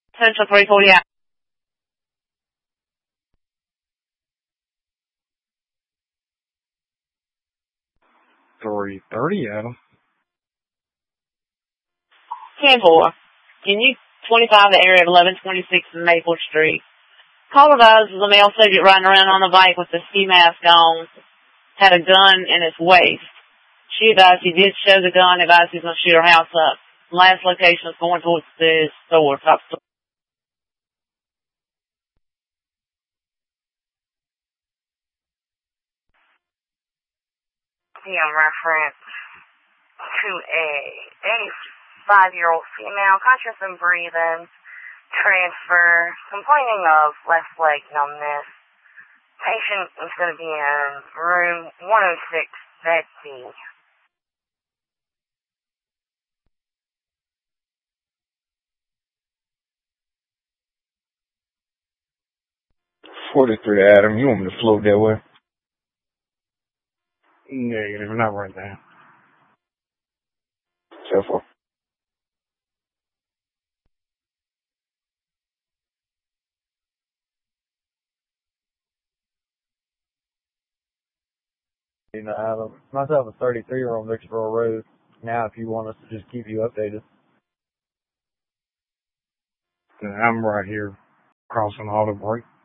Central 340 out. 330, Adam. 10-4. Can you 25 the area of 1126 Maple Street? Caller advised the male subject riding around on the bike with the ski mask on had a gun in his waist. She advised he did show the gun, advised he's going to shoot her house up. Last location is going towards the store, top store. PM reference to a 85-year-old female, conscious and breathing, transfer, complaining of left leg numbness. Patient is going to be in room 106, bed B. 43, Adam. You want me to float that way? Negative, not right now. 10-4. Adam, myself a 33-year-old on Vicksboro Road. Now, if you want us to just keep you updated. I'm right here crossing auto break.